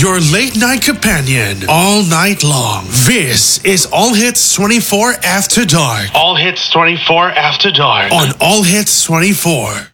your late night companion all night long. This is All Hits 24 After Dark. All Hits 24 After Dark on All Hits 24.